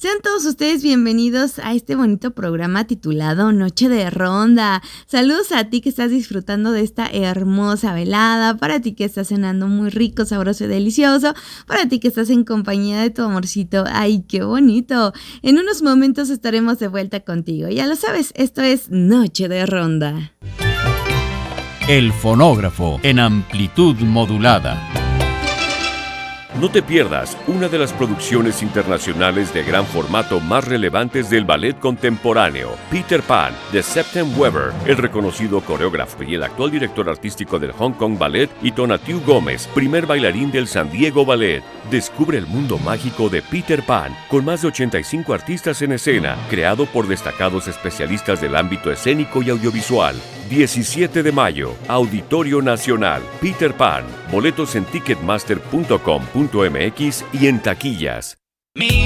Sean todos ustedes bienvenidos a este bonito programa titulado Noche de Ronda. Saludos a ti que estás disfrutando de esta hermosa velada, para ti que estás cenando muy rico, sabroso y delicioso, para ti que estás en compañía de tu amorcito. ¡Ay, qué bonito! En unos momentos estaremos de vuelta contigo. Ya lo sabes, esto es Noche de Ronda. El fonógrafo en amplitud modulada. No te pierdas una de las producciones internacionales de gran formato más relevantes del ballet contemporáneo, Peter Pan, de Septem Weber, el reconocido coreógrafo y el actual director artístico del Hong Kong Ballet, y Tonatiuh Gómez, primer bailarín del San Diego Ballet. Descubre el mundo mágico de Peter Pan, con más de 85 artistas en escena, creado por destacados especialistas del ámbito escénico y audiovisual. 17 de mayo, Auditorio Nacional, Peter Pan. Boletos en ticketmaster.com.mx y en taquillas.